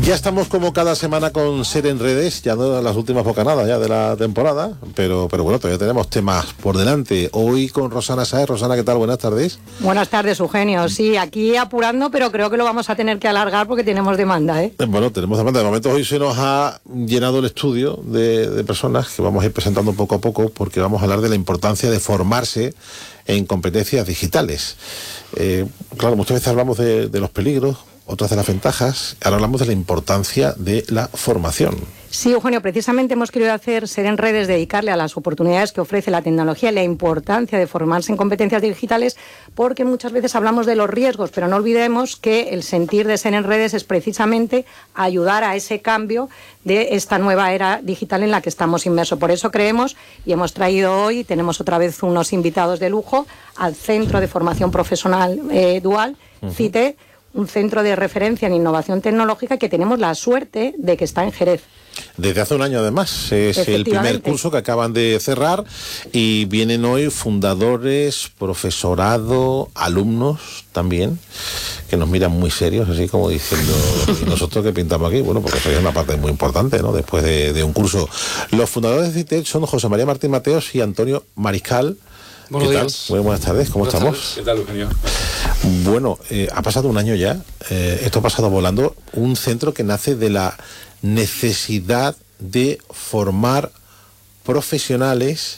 Ya estamos como cada semana con Ser en Redes, ya no las últimas bocanadas ya de la temporada, pero bueno, todavía tenemos temas por delante. Hoy con Rosana Sáez. Rosana, ¿qué tal? Buenas tardes. Buenas tardes, Eugenio. Sí, aquí apurando, pero creo que lo vamos a tener que alargar porque tenemos demanda, ¿eh? Bueno, tenemos demanda. De momento hoy se nos ha llenado el estudio de personas que vamos a ir presentando poco a poco, porque vamos a hablar de la importancia de formarse en competencias digitales. Claro, muchas veces hablamos de los peligros, otras de las ventajas. Ahora hablamos de la importancia de la formación. Sí, Eugenio, precisamente hemos querido hacer Ser en Redes, dedicarle a las oportunidades que ofrece la tecnología y la importancia de formarse en competencias digitales, porque muchas veces hablamos de los riesgos, pero no olvidemos que el sentir de Ser en Redes es precisamente ayudar a ese cambio de esta nueva era digital en la que estamos inmersos. Por eso creemos, y hemos traído hoy, tenemos otra vez unos invitados de lujo, al Centro de Formación Profesional Dual, CITE, un centro de referencia en innovación tecnológica que tenemos la suerte de que está en Jerez. Desde hace un año, además, es el primer curso que acaban de cerrar y vienen hoy fundadores, profesorado, alumnos también, que nos miran muy serios, así como diciendo, ¿y nosotros qué pintamos aquí? Bueno, porque eso es una parte muy importante, ¿no? Después de un curso. Los fundadores de CITEC son José María Martín Mateos y Antonio Mariscal. Buenos ¿Qué tal? días. Muy buenas tardes, ¿cómo Buenas estamos? Tardes. ¿Qué tal, Eugenio? Bueno, ha pasado un año ya, esto ha pasado volando, un centro que nace de la necesidad de formar profesionales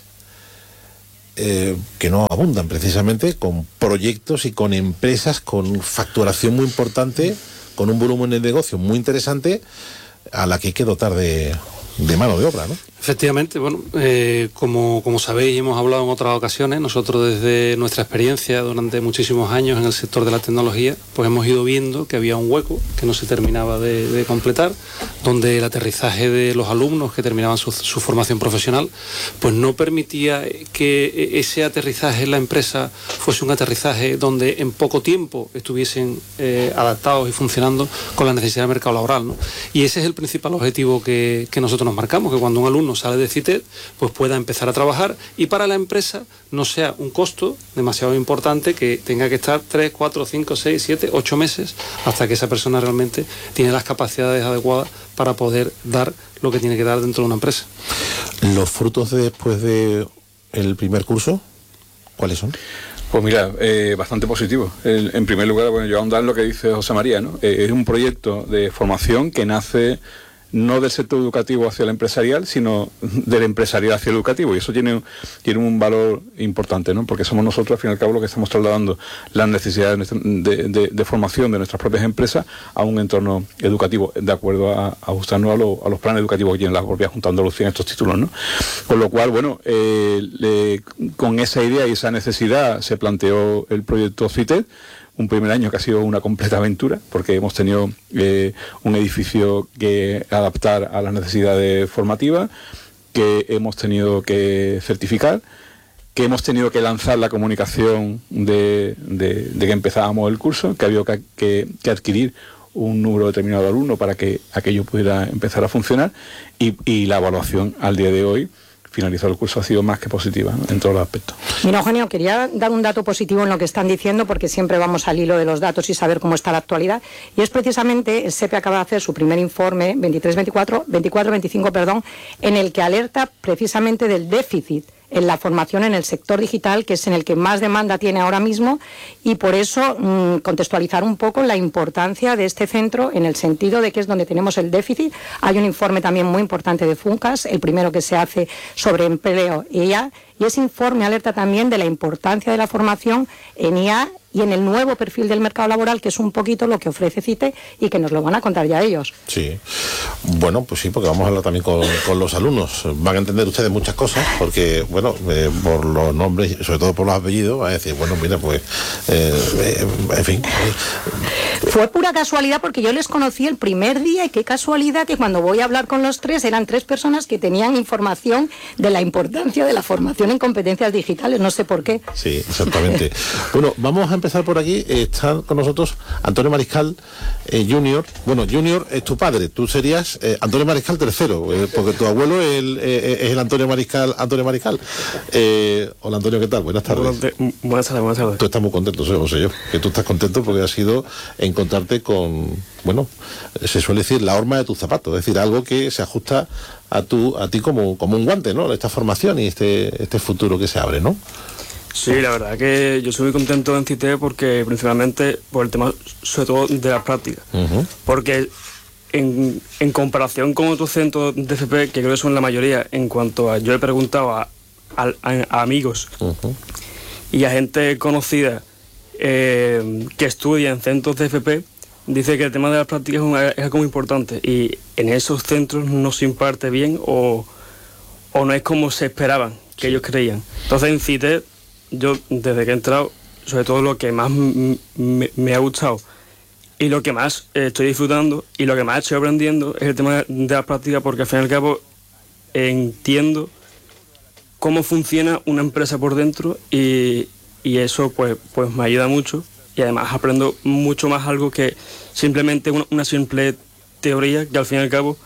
que no abundan precisamente, con proyectos y con empresas con facturación muy importante, con un volumen de negocio muy interesante, a la que hay que dotar de mano de obra, ¿no? Efectivamente, bueno, como sabéis y hemos hablado en otras ocasiones, nosotros desde nuestra experiencia durante muchísimos años en el sector de la tecnología, pues hemos ido viendo que había un hueco que no se terminaba de completar, donde el aterrizaje de los alumnos que terminaban su formación profesional, pues no permitía que ese aterrizaje en la empresa fuese un aterrizaje donde en poco tiempo estuviesen adaptados y funcionando con la necesidad del mercado laboral, ¿no? Y ese es el principal objetivo que nosotros nos marcamos, que cuando un alumno sale de CITEC, pues pueda empezar a trabajar y para la empresa no sea un costo demasiado importante que tenga que estar 3, 4, 5, 6, 7, 8 meses hasta que esa persona realmente tiene las capacidades adecuadas para poder dar lo que tiene que dar dentro de una empresa. ¿Los frutos después del primer curso, cuáles son? Pues mira, bastante positivo. En primer lugar, bueno, yo ahondar en lo que dice José María, ¿no? Es un proyecto de formación que nace no del sector educativo hacia el empresarial, sino del empresarial hacia el educativo, y eso tiene un valor importante, ¿no? Porque somos nosotros, al fin y al cabo, los que estamos trasladando las necesidades de formación de nuestras propias empresas a un entorno educativo, de acuerdo a ajustarnos a los planes educativos que tienen la propia Junta de Andalucía en estos títulos, ¿no? Con lo cual, bueno, con esa idea y esa necesidad se planteó el proyecto CITEC. Un primer año que ha sido una completa aventura, porque hemos tenido un edificio que adaptar a las necesidades formativas, que hemos tenido que certificar, que hemos tenido que lanzar la comunicación de que empezábamos el curso, que había que adquirir un número determinado de alumnos para que aquello pudiera empezar a funcionar, y la evaluación al día de hoy, finalizado el curso, ha sido más que positiva, ¿no? En todos los aspectos. Mira, Eugenio, quería dar un dato positivo en lo que están diciendo, porque siempre vamos al hilo de los datos y saber cómo está la actualidad, y es precisamente, el SEPE acaba de hacer su primer informe, 24-25, en el que alerta precisamente del déficit en la formación en el sector digital, que es en el que más demanda tiene ahora mismo, y por eso contextualizar un poco la importancia de este centro en el sentido de que es donde tenemos el déficit. Hay un informe también muy importante de FUNCAS, el primero que se hace sobre empleo e IA, y ese informe alerta también de la importancia de la formación en IA y en el nuevo perfil del mercado laboral, que es un poquito lo que ofrece CITEC y que nos lo van a contar ya ellos. Sí, bueno, pues sí, porque vamos a hablar también con los alumnos. Van a entender ustedes muchas cosas, porque, bueno, por los nombres, sobre todo por los apellidos, van a decir, bueno, mira, pues, en fin. Fue pura casualidad, porque yo les conocí el primer día, y qué casualidad que cuando voy a hablar con los tres, eran 3 personas que tenían información de la importancia de la formación en competencias digitales, no sé por qué. Sí, exactamente. Bueno, vamos a empezar por aquí. Está con nosotros Antonio Mariscal, Junior. Bueno, Junior es tu padre, tú serías Antonio Mariscal III, porque tu abuelo es el Antonio Mariscal. Hola, Antonio, ¿qué tal? Buenas tardes. Buenas tardes. Tú estás muy contento, o sé yo, que tú estás contento porque has ido a encontrarte con bueno, se suele decir la horma de tus zapatos, es decir, algo que se ajusta a ti como un guante, ¿no? Esta formación y este futuro que se abre, ¿no? Sí, la verdad que yo soy muy contento en CITE porque principalmente por el tema, sobre todo, de las prácticas. Porque en comparación con otros centros de FP, que creo que son la mayoría, en cuanto a, yo he preguntado a amigos y a gente conocida que estudia en centros de FP, dice que el tema de las prácticas es algo muy importante y en esos centros no se imparte bien o no es como se esperaban, que ellos creían. Entonces en CITE, yo desde que he entrado, sobre todo lo que más me ha gustado y lo que más estoy disfrutando y lo que más estoy aprendiendo es el tema de las prácticas, porque al fin y al cabo entiendo cómo funciona una empresa por dentro y eso pues me ayuda mucho y además aprendo mucho más algo que simplemente una simple teoría, que al fin y al cabo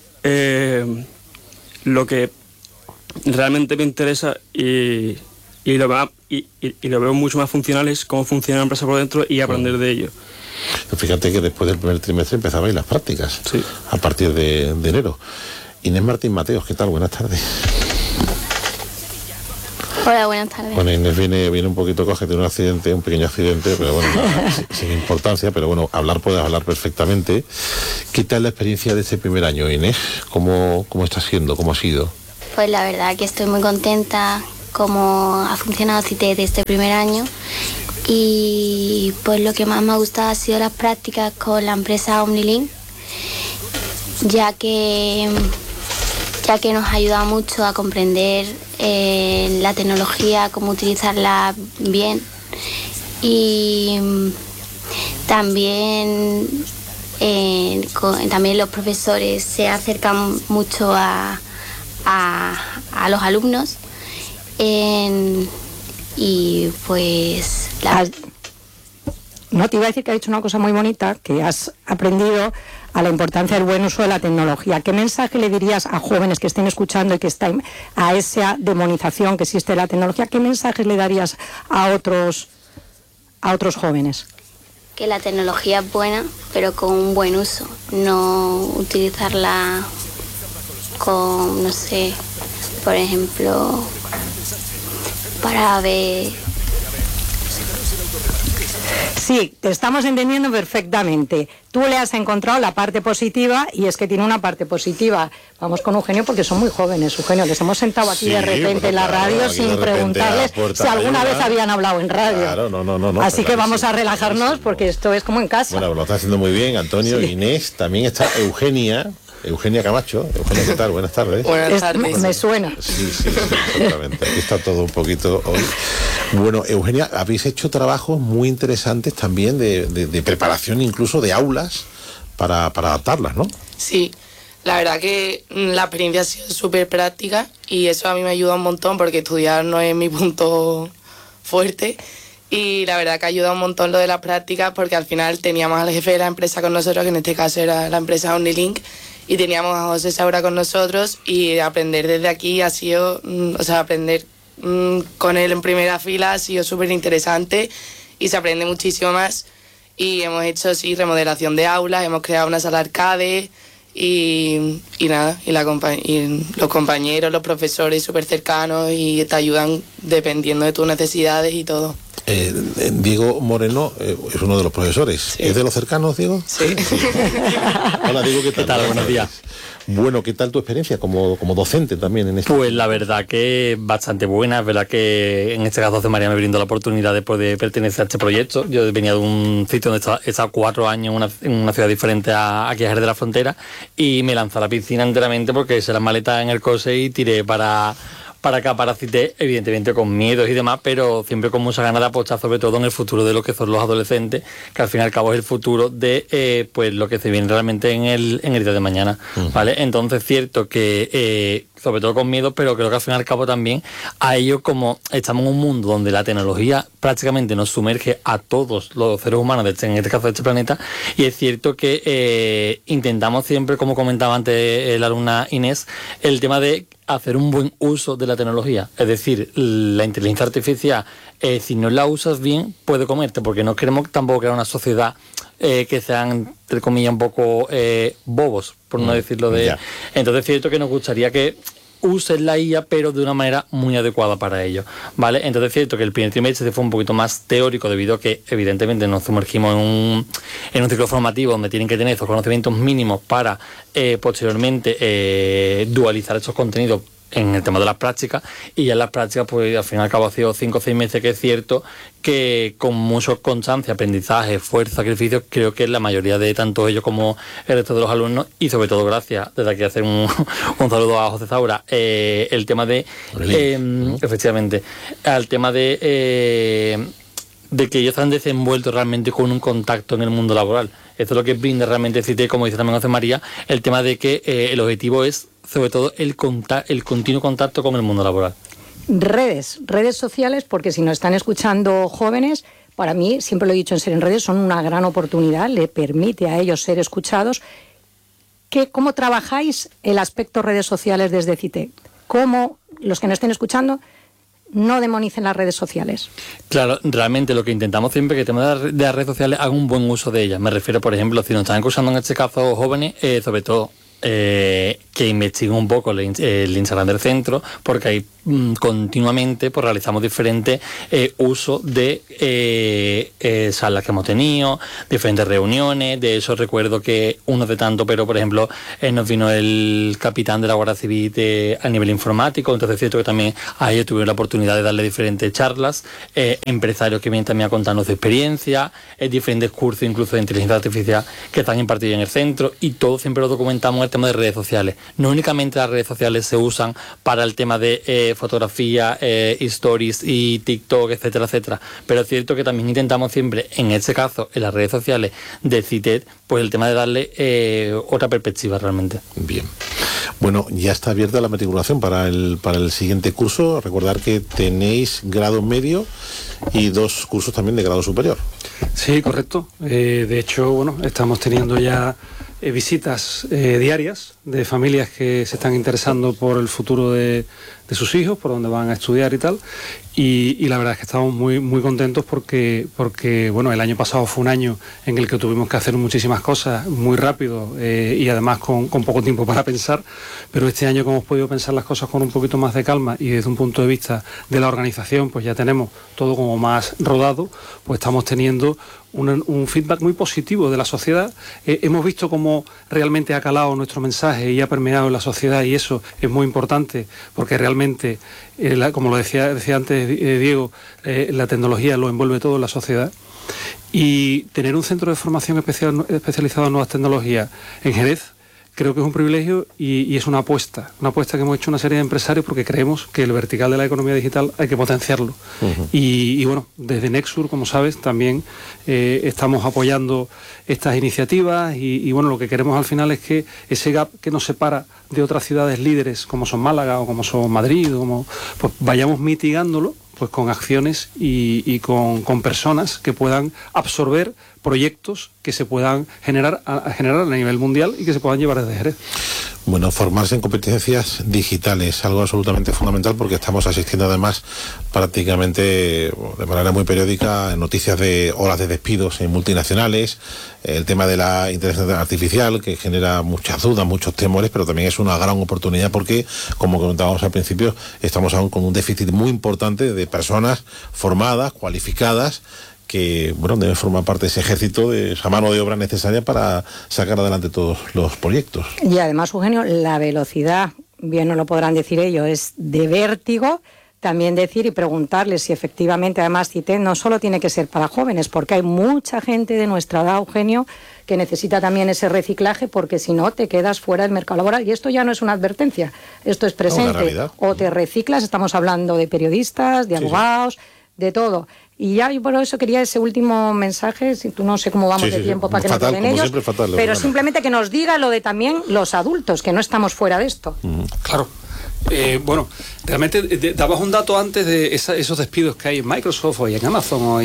lo que realmente me interesa y lo veo mucho más funcional es cómo funciona la empresa por dentro y aprender de ello. Fíjate que después del primer trimestre empezabais las prácticas, sí, a partir de enero. Inés Martín Mateos, ¿qué tal? Buenas tardes. Hola, buenas tardes. Bueno, Inés viene un poquito coja, tiene un pequeño accidente, pero bueno, sin importancia, pero bueno, puedes hablar perfectamente. ¿Qué tal la experiencia de este primer año, Inés? ¿Cómo está siendo? ¿Cómo ha sido? Pues la verdad que estoy muy contenta cómo ha funcionado CITE de este primer año y pues lo que más me ha gustado ha sido las prácticas con la empresa Omnilink, ya que nos ayuda mucho a comprender la tecnología, cómo utilizarla bien y también los profesores se acercan mucho a los alumnos y pues No, te iba a decir que has dicho una cosa muy bonita, que has aprendido a la importancia del buen uso de la tecnología. ¿Qué mensaje le dirías a jóvenes que estén escuchando y que están a esa demonización que existe de la tecnología? ¿Qué mensajes le darías a otros jóvenes? Que la tecnología es buena, pero con un buen uso, no utilizarla con, no sé, por ejemplo, para ver... Sí, te estamos entendiendo perfectamente. Tú le has encontrado la parte positiva y es que tiene una parte positiva. Vamos con Eugenio porque son muy jóvenes, Eugenio, les hemos sentado aquí de repente en la radio sin preguntarles si alguna vez habían hablado en radio. Claro, no. Así que vamos a relajarnos porque esto es como en casa. Bueno, lo está haciendo muy bien Antonio, sí. Inés, también está Eugenia Camacho. Eugenia, ¿qué tal? Buenas tardes. Buenas tardes. Me suena. Sí, exactamente. Aquí está todo un poquito hoy. Bueno, Eugenia, habéis hecho trabajos muy interesantes también de preparación, incluso de aulas, para adaptarlas, ¿no? Sí, la verdad que la experiencia ha sido súper práctica y eso a mí me ayuda un montón porque estudiar no es mi punto fuerte. Y la verdad que ayuda un montón lo de las prácticas porque al final teníamos al jefe de la empresa con nosotros, que en este caso era la empresa Omnilink, y teníamos a José Saura con nosotros y aprender desde aquí ha sido, aprender con él en primera fila ha sido súper interesante y se aprende muchísimo más. Y hemos hecho, remodelación de aulas, hemos creado una sala arcade y los compañeros, los profesores súper cercanos y te ayudan dependiendo de tus necesidades y todo. Diego Moreno es uno de los profesores. Sí. ¿Es de los cercanos, Diego? Sí. Hola, Diego, ¿qué tal? ¿Qué tal? Buenos días. Bueno, ¿qué tal tu experiencia como docente también en este? Pues la verdad que bastante buena. Es verdad que en este caso José María me brindó la oportunidad de poder pertenecer a este proyecto. Yo venía de un sitio donde he estado 4 años en una ciudad diferente aquí a Jerez de la Frontera y me lanzé a la piscina enteramente porque hice las maletas en el COSE y tiré para acá, para CITE, evidentemente con miedos y demás, pero siempre con mucha ganas de apostar sobre todo en el futuro de lo que son los adolescentes, que al fin y al cabo es el futuro de pues lo que se viene realmente en el día de mañana, ¿vale? Entonces cierto que sobre todo con miedo, pero creo que al fin y al cabo también a ellos, como estamos en un mundo donde la tecnología prácticamente nos sumerge a todos los seres humanos, en este caso de este planeta, y es cierto que intentamos siempre, como comentaba antes la alumna Inés, el tema de hacer un buen uso de la tecnología, es decir, la inteligencia artificial, si no la usas bien, puede comerte, porque no queremos tampoco crear una sociedad que sean, entre comillas, un poco bobos, por no decirlo de... Ya. Entonces es cierto que nos gustaría que usen la IA, pero de una manera muy adecuada para ello, ¿vale? Entonces es cierto que el primer trimestre fue un poquito más teórico, debido a que evidentemente nos sumergimos en un ciclo formativo donde tienen que tener esos conocimientos mínimos para posteriormente dualizar esos contenidos en el tema de las prácticas, y ya en las prácticas pues al fin y al cabo ha sido 5 o 6 meses, que es cierto que con mucha constancia, aprendizaje, esfuerzo, sacrificio, creo que la mayoría de tanto ellos como el resto de los alumnos, y sobre todo gracias, desde aquí hacer un saludo a José Zaura, el tema de efectivamente, al tema de que ellos han desenvuelto realmente con un contacto en el mundo laboral. Esto es lo que brinda realmente CITED, como dice también José María, el tema de que el objetivo es sobre todo el continuo contacto con el mundo laboral. Redes sociales, porque si nos están escuchando jóvenes, para mí, siempre lo he dicho en Ser en Redes, son una gran oportunidad, le permite a ellos ser escuchados. ¿Cómo trabajáis el aspecto redes sociales desde CITED? ¿Cómo los que nos estén escuchando no demonicen las redes sociales? Claro, realmente lo que intentamos siempre es que el tema de las redes sociales haga un buen uso de ellas. Me refiero, por ejemplo, si nos están escuchando en este caso jóvenes, sobre todo que investiguen un poco el Instagram del centro, porque ahí continuamente pues realizamos diferentes usos de salas que hemos tenido, diferentes reuniones. De eso recuerdo que uno de tanto, pero por ejemplo nos vino el capitán de la Guardia Civil a nivel informático, entonces es cierto que también a ellos tuvieron la oportunidad de darle diferentes charlas, empresarios que vienen también a contarnos su experiencia, diferentes cursos incluso de inteligencia artificial que están impartidos en el centro, y todo siempre lo documentamos el tema de redes sociales. No únicamente las redes sociales se usan para el tema de fotografía, stories y TikTok, etcétera, etcétera, pero es cierto que también intentamos siempre, en este caso, en las redes sociales de CITED, pues el tema de darle otra perspectiva realmente. Bien. Bueno, ya está abierta la matriculación para el siguiente curso. Recordar que tenéis grado medio y 2 cursos también de grado superior. Sí, correcto. De hecho, bueno, estamos teniendo ya visitas diarias de familias que se están interesando por el futuro de sus hijos, por dónde van a estudiar y tal, y la verdad es que estamos muy, muy contentos porque bueno, el año pasado fue un año en el que tuvimos que hacer muchísimas cosas muy rápido y además con poco tiempo para pensar, pero este año, como hemos podido pensar las cosas con un poquito más de calma y desde un punto de vista de la organización, pues ya tenemos todo como más rodado, pues estamos teniendo un feedback muy positivo de la sociedad. Hemos visto cómo realmente ha calado nuestro mensaje y ha permeado en la sociedad, y eso es muy importante porque realmente, como lo decía antes Diego, la tecnología lo envuelve todo en la sociedad, y tener un centro de formación especializado en nuevas tecnologías en Jerez creo que es un privilegio y es una apuesta que hemos hecho una serie de empresarios, porque creemos que el vertical de la economía digital hay que potenciarlo. Y bueno, desde Nexur, como sabes, también estamos apoyando estas iniciativas y bueno, lo que queremos al final es que ese gap que nos separa de otras ciudades líderes como son Málaga o como son Madrid, pues vayamos mitigándolo pues con acciones y con personas que puedan absorber proyectos que se puedan generar a nivel mundial y que se puedan llevar desde Jerez. Bueno, formarse en competencias digitales, algo absolutamente fundamental, porque estamos asistiendo además prácticamente de manera muy periódica a noticias de olas de despidos en multinacionales, el tema de la inteligencia artificial, que genera muchas dudas, muchos temores, pero también es una gran oportunidad porque, como comentábamos al principio, estamos aún con un déficit muy importante de personas formadas, cualificadas, que bueno, deben formar parte de ese ejército, de esa mano de obra necesaria para sacar adelante todos los proyectos. Y además, Eugenio, la velocidad, bien no lo podrán decir ellos, es de vértigo. También decir y preguntarles si efectivamente, además, CITED no solo tiene que ser para jóvenes, porque hay mucha gente de nuestra edad, Eugenio, que necesita también ese reciclaje, porque si no te quedas fuera del mercado laboral. Y esto ya no es una advertencia, esto es presente. O te reciclas, estamos hablando de periodistas, de abogados, de todo. Y ya, y por eso quería ese último mensaje, si tú no sé cómo vamos de tiempo para que nos den ellos, pero simplemente que nos diga lo de también los adultos, que no estamos fuera de esto. Claro. Bueno, realmente dabas un dato antes de esos despidos que hay en Microsoft o en Amazon.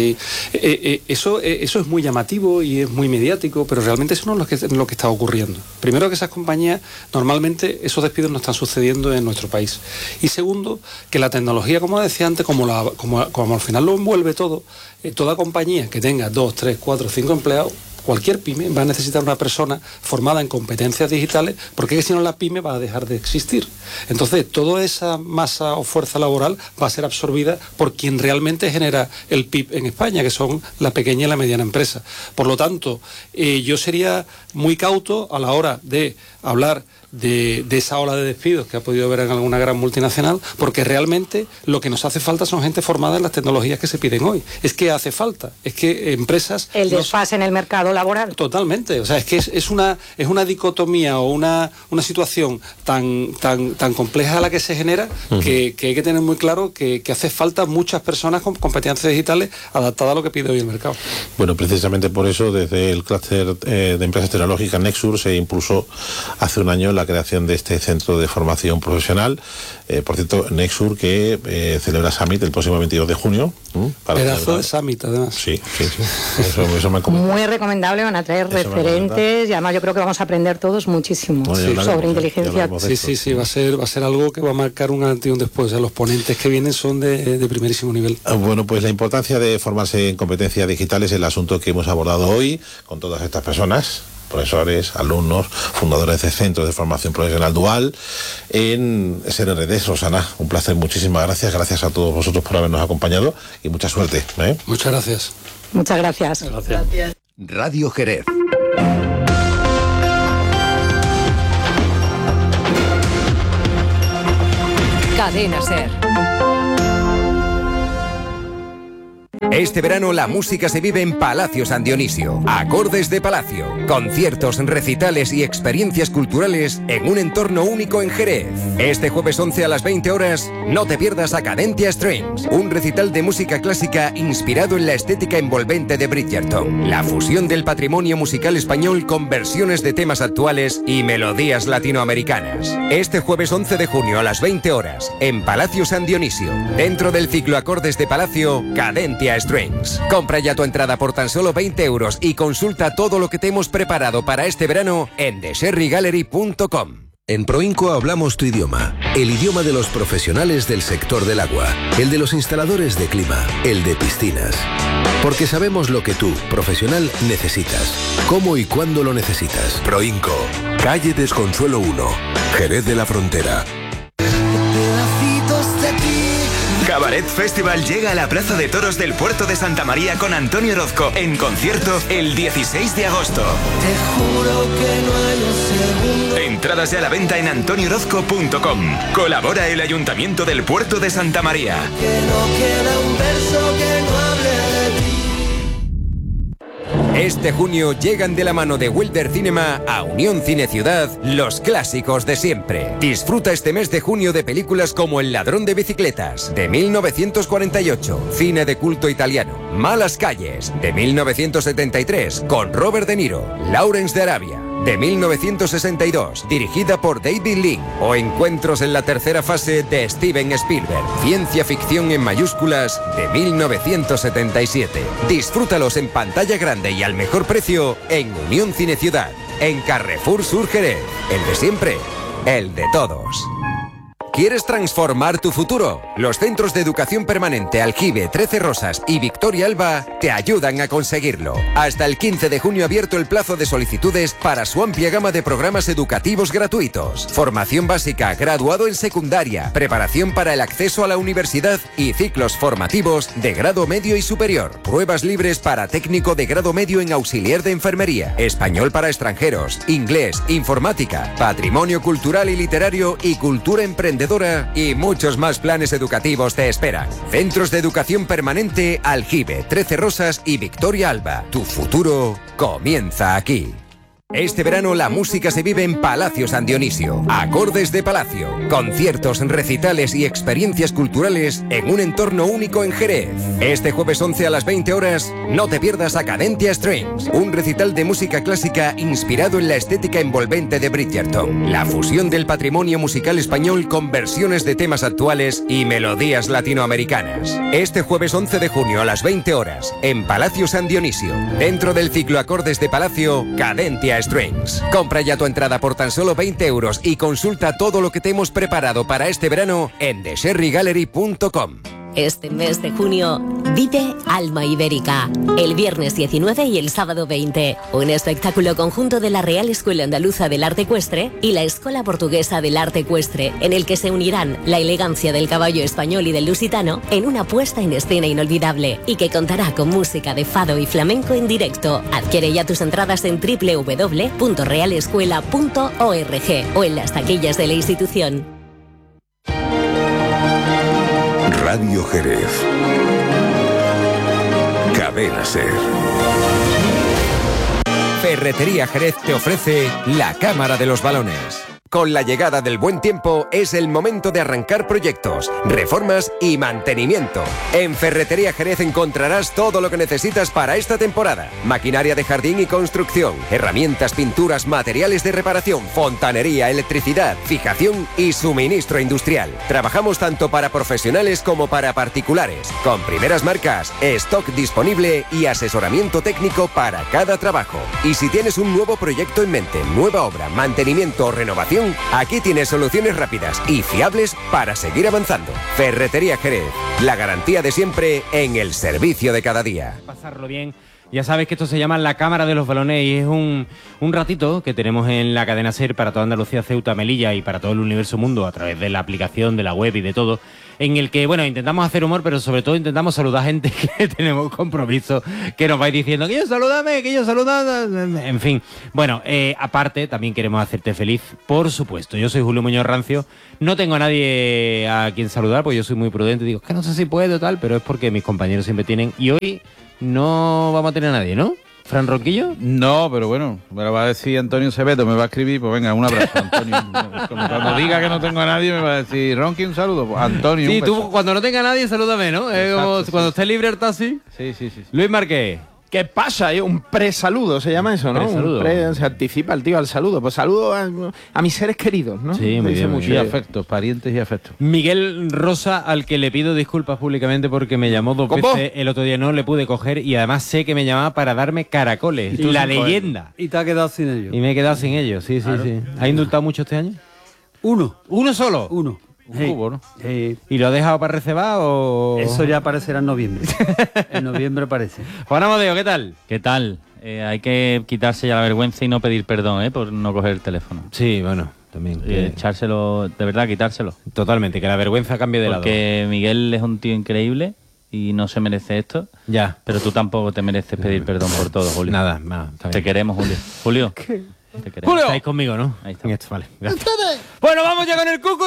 Eso es muy llamativo y es muy mediático, pero realmente eso no es lo que está ocurriendo. Primero, que esas compañías, normalmente esos despidos no están sucediendo en nuestro país. Y segundo, que la tecnología, como decía antes, como al final lo envuelve todo, toda compañía que tenga 2, 3, 4, 5 empleados, cualquier pyme va a necesitar una persona formada en competencias digitales, porque si no la pyme va a dejar de existir. Entonces, toda esa masa o fuerza laboral va a ser absorbida por quien realmente genera el PIB en España, que son la pequeña y la mediana empresa. Por lo tanto, yo sería muy cauto a la hora de hablar de esa ola de despidos que ha podido haber en alguna gran multinacional, porque realmente lo que nos hace falta son gente formada en las tecnologías que se piden hoy. Es que hace falta, es que empresas... El desfase en el mercado laboral. Totalmente, o sea, es que es una dicotomía o una situación tan compleja a la que se genera, que hay que tener muy claro que hace falta muchas personas con competencias digitales adaptadas a lo que pide hoy el mercado. Bueno, precisamente por eso, desde el clúster de empresas tecnológicas Nexur se impulsó hace un año la creación de este centro de formación profesional. Por cierto, Nexur que celebra Summit el próximo 22 de junio. Pedazo de Summit, además. Sí. Eso me ha comentado. Muy recomendable, van a traer referentes y además yo creo que vamos a aprender todos muchísimo sobre inteligencia. Sí, va a ser algo que va a marcar un antes y un después. O sea, los ponentes que vienen son de primerísimo nivel. Bueno, pues la importancia de formarse en competencias digitales es el asunto que hemos abordado hoy con todas estas personas, profesores, alumnos, fundadores de centros de formación profesional dual en SRRD. Rosana, un placer, muchísimas gracias a todos vosotros por habernos acompañado y mucha suerte. Muchas gracias. Muchas gracias. Gracias. Radio Jerez. Cadena SER. Este verano la música se vive en Palacio San Dionisio. Acordes de Palacio. Conciertos, recitales y experiencias culturales en un entorno único en Jerez. Este jueves 11 a las 20 horas, no te pierdas a Cadentia Strings, un recital de música clásica inspirado en la estética envolvente de Bridgerton. La fusión del patrimonio musical español con versiones de temas actuales y melodías latinoamericanas. Este jueves 11 de junio a las 20 horas, en Palacio San Dionisio. Dentro del ciclo Acordes de Palacio, Cadentia Strings. Compra ya tu entrada por tan solo 20 euros y consulta todo lo que te hemos preparado para este verano en thesherrygallery.com. En Proinco hablamos tu idioma, el idioma de los profesionales del sector del agua, el de los instaladores de clima, el de piscinas. Porque sabemos lo que tú, profesional, necesitas, cómo y cuándo lo necesitas. Proinco, calle Desconsuelo 1, Jerez de la Frontera. Cabaret Festival llega a la Plaza de Toros del Puerto de Santa María con Antonio Orozco en concierto el 16 de agosto. Te juro que no hay un segundo. Entradas ya a la venta en antoniorozco.com. Colabora el Ayuntamiento del Puerto de Santa María. Que no queda un verso que no hable de ti. Este junio llegan de la mano de Wilder Cinema a Unión Cine Ciudad los clásicos de siempre. Disfruta este mes de junio de películas como El ladrón de bicicletas, de 1948, cine de culto italiano. Malas calles, de 1973, con Robert De Niro, Lawrence de Arabia, de 1962, dirigida por David Lean, o Encuentros en la tercera fase de Steven Spielberg, ciencia ficción en mayúsculas, de 1977. Disfrútalos en pantalla grande y al mejor precio en Unión Cine Ciudad, en Carrefour Sur Jerez, el de siempre, el de todos. ¿Quieres transformar tu futuro? Los centros de educación permanente Aljibe, 13 Rosas y Victoria Alba te ayudan a conseguirlo. Hasta el 15 de junio abierto el plazo de solicitudes para su amplia gama de programas educativos gratuitos. Formación básica, graduado en secundaria, preparación para el acceso a la universidad y ciclos formativos de grado medio y superior. Pruebas libres para técnico de grado medio en auxiliar de enfermería, español para extranjeros, inglés, informática, patrimonio cultural y literario y cultura emprendedora y muchos más planes educativos te esperan. Centros de educación permanente Aljibe, 13 Rosas y Victoria Alba. Tu futuro comienza aquí. Este verano la música se vive en Palacio San Dionisio. Acordes de Palacio. Conciertos, recitales y experiencias culturales en un entorno único en Jerez. Este jueves 11 a las 20 horas, no te pierdas a Cadentia Strings, un recital de música clásica inspirado en la estética envolvente de Bridgerton. La fusión del patrimonio musical español con versiones de temas actuales y melodías latinoamericanas. Este jueves 11 de junio a las 20 horas, en Palacio San Dionisio. Dentro del ciclo Acordes de Palacio, Cadentia Strings. Compra ya tu entrada por tan solo 20 euros y consulta todo lo que te hemos preparado para este verano en thesherrygallery.com. Este mes de junio, vive Alma Ibérica. El viernes 19 y el sábado 20. Un espectáculo conjunto de la Real Escuela Andaluza del Arte Ecuestre y la Escuela Portuguesa del Arte Ecuestre, en el que se unirán la elegancia del caballo español y del lusitano en una puesta en escena inolvidable y que contará con música de fado y flamenco en directo. Adquiere ya tus entradas en www.realescuela.org o en las taquillas de la institución. Radio Jerez. Cadena SER. Ferretería Jerez te ofrece la Cámara de los Balones. Con la llegada del buen tiempo es el momento de arrancar proyectos, reformas y mantenimiento. En Ferretería Jerez encontrarás todo lo que necesitas para esta temporada. Maquinaria de jardín y construcción, herramientas, pinturas, materiales de reparación, fontanería, electricidad, fijación y suministro industrial. Trabajamos tanto para profesionales como para particulares, con primeras marcas, stock disponible y asesoramiento técnico para cada trabajo. Y si tienes un nuevo proyecto en mente, nueva obra, mantenimiento o renovación, aquí tienes soluciones rápidas y fiables para seguir avanzando. Ferretería Jerez, la garantía de siempre en el servicio de cada día. Pasarlo bien. Ya sabes que esto se llama la Cámara de los Balones y es un ratito que tenemos en la cadena SER para toda Andalucía, Ceuta, Melilla y para todo el universo mundo a través de la aplicación, de la web y de todo, en el que, bueno, intentamos hacer humor, pero sobre todo intentamos saludar a gente que tenemos compromiso, que nos vais diciendo que yo saludame, que yo saludame, en fin. Bueno, aparte, también queremos hacerte feliz, por supuesto. Yo soy Julio Muñoz Rancio, no tengo a nadie a quien saludar, porque yo soy muy prudente, digo, que no sé si puedo tal, pero es porque mis compañeros siempre tienen, y hoy no vamos a tener a nadie, ¿no? ¿Fran Ronquillo? No, pero bueno, me lo va a decir Antonio Cebedo, me va a escribir, pues venga, un abrazo, Antonio. Cuando diga que no tengo a nadie, me va a decir, Ronqui, un saludo. Pues, Antonio, sí, tú cuando no tenga a nadie, salúdame, ¿no? Exacto, como sí. Cuando esté libre el taxi. Sí. Luis Marqués. ¿Qué pasa? Un presaludo se llama eso, ¿no? Presaludo. Se anticipa el tío al saludo. Pues saludo a mis seres queridos, ¿no? Sí, muy bien. Y afectos, parientes y afectos. Miguel Rosa, al que le pido disculpas públicamente porque me llamó 2 veces el otro día, no le pude coger y además sé que me llamaba para darme caracoles. La leyenda. Y te has quedado sin ellos. Y me he quedado sin ellos, sí. ¿Has indultado mucho este año? Uno. ¿Uno solo? Uno. Un cubo, ¿no? ¿Y lo has dejado para reservar o...? Eso ya aparecerá en noviembre. En noviembre aparece. Juan Amadeo, ¿qué tal? ¿Qué tal? Hay que quitarse ya la vergüenza y no pedir perdón, por no coger el teléfono. Sí, bueno, también. Echárselo, de verdad, quitárselo. Totalmente, que la vergüenza cambie de lado. Porque Miguel es un tío increíble y no se merece esto. Ya. Pero tú tampoco te mereces pedir perdón por todo, Julio. Nada. Te queremos, Julio. Julio. ¿Qué? Te queremos. Julio. Estáis conmigo, ¿no? Ahí está. En esto, vale. Gracias. Bueno, vamos ya con el cucú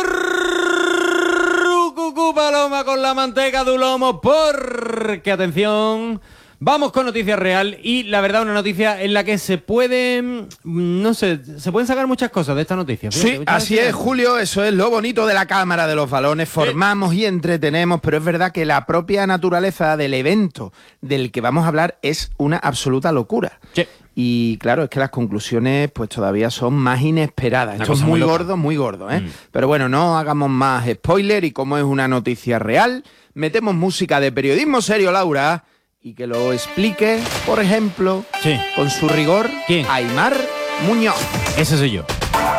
paloma con la manteca de un lomo, porque, atención, vamos con noticia real y, la verdad, una noticia en la que se pueden sacar muchas cosas de esta noticia. Fíjate, sí, así es, Julio, eso es lo bonito de la Cámara de los Balones, formamos y entretenemos, pero es verdad que la propia naturaleza del evento del que vamos a hablar es una absoluta locura. Sí. Y claro, es que las conclusiones pues todavía son más inesperadas. Esto es muy gordo, ¿eh? Pero bueno, no hagamos más spoiler y como es una noticia real, metemos música de periodismo serio, Laura, y que lo explique, por ejemplo, con su rigor, ¿quién? Aimar Muñoz. Ese soy yo.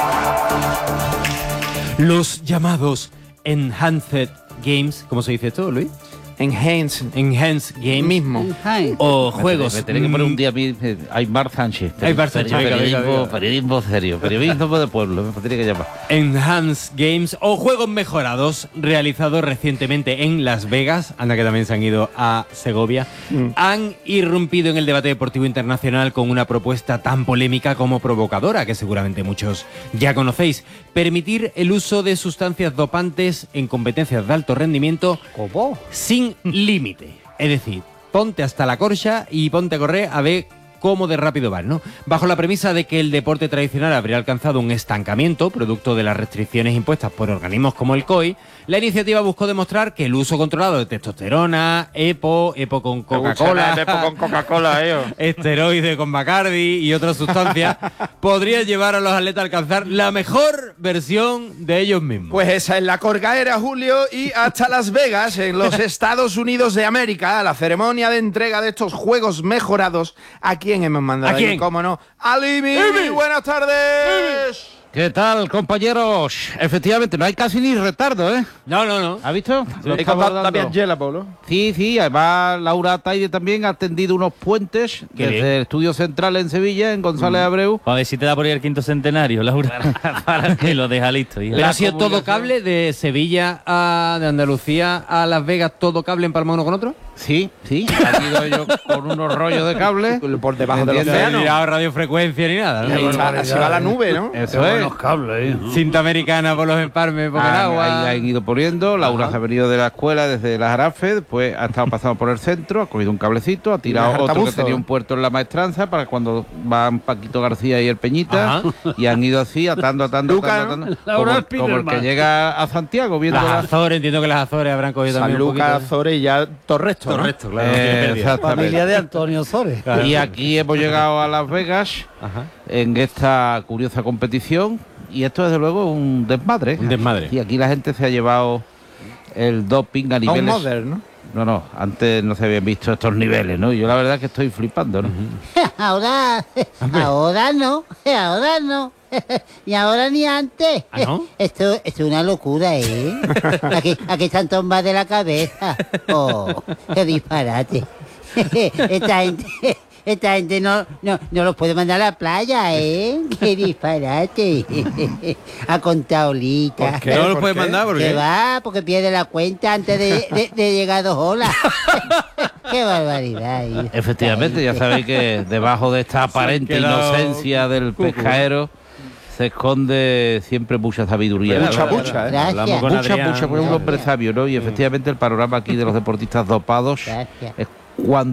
Los llamados Enhanced Games, ¿cómo se dice esto, Luis? Enhanced Games mismo. O juegos. Me tenés que poner un día Aimar Sánchez. Aimar Sánchez, periodismo serio, periodismo de pueblo, me tiene que llamar. Enhanced Games o juegos mejorados realizados recientemente en Las Vegas, anda que también se han ido a Segovia, han irrumpido en el debate deportivo internacional con una propuesta tan polémica como provocadora, que seguramente muchos ya conocéis. Permitir el uso de sustancias dopantes en competencias de alto rendimiento sin límite. Es decir, ponte hasta la corcha y ponte a correr a ver cómo de rápido vas, ¿no? Bajo la premisa de que el deporte tradicional habría alcanzado un estancamiento, producto de las restricciones impuestas por organismos como el COI, la iniciativa buscó demostrar que el uso controlado de testosterona, EPO con Coca-Cola, esteroides con Bacardi y otras sustancias, podría llevar a los atletas a alcanzar la mejor versión de ellos mismos. Pues esa es la corgaera, Julio, y hasta Las Vegas, en los Estados Unidos de América, la ceremonia de entrega de estos juegos mejorados. ¿A quién hemos mandado? ¿A quién? ¿Cómo no? ¡A Limi! ¡Buenas tardes! ¿Qué tal, compañeros? Efectivamente, no hay casi ni retardo, ¿eh? No. ¿Has visto? Lo estaba dando. También Pablo. Sí, además Laura Taide también ha tendido unos puentes desde el Estudio Central en Sevilla, en González Abreu. A ver si te da por ir al quinto centenario, Laura, para que lo deja listo. Pero ha sido todo cable de Sevilla de Andalucía a Las Vegas, todo cable empalmado uno con otro. Sí, han ido ellos con unos rollos de cable por debajo del océano. No ha mirado radiofrecuencia ni nada, ¿no? Se va la nube, ¿no? Eso es. Los cables, Cinta americana por los empalmes, por el agua. Ahí han ido poniendo. Laura se ha venido de la escuela desde las Jarafe, después ha estado pasando por el centro, ha cogido un cablecito, ha tirado otro que tenía un puerto en la Maestranza para cuando van Paquito García y el Peñita, y han ido así atando. Como el que llega a Santiago viendo las Azores, entiendo que las Azores habrán cogido también San Lucas, Azores y ya Torresto, claro. Familia de Antonio Sores. Claro. Y aquí hemos llegado a Las Vegas en esta curiosa competición, y esto desde luego es un desmadre. Y aquí la gente se ha llevado el doping a niveles... moderno. No, antes no se habían visto estos niveles, ¿no? Yo la verdad es que estoy flipando, ¿no? Ahora no. Ni ahora ni antes. ¿Ah, no? Esto es una locura, ¿eh? Aquí están tomadas de la cabeza. Oh, qué disparate. Esta gente no los puede mandar a la playa, ¿eh? ¡Qué disparate! Ha contado Lita. ¿Por qué no los puede mandar? ¿Por qué? Que va, porque pierde la cuenta antes de llegar a 2 horas. ¡Qué barbaridad! Efectivamente, ya sabéis que debajo de esta aparente inocencia del pescaero se esconde siempre mucha sabiduría. Mucha, Gracias. Mucha, porque es un hombre sabio, ¿no? Y efectivamente el panorama aquí de los deportistas dopados es cuando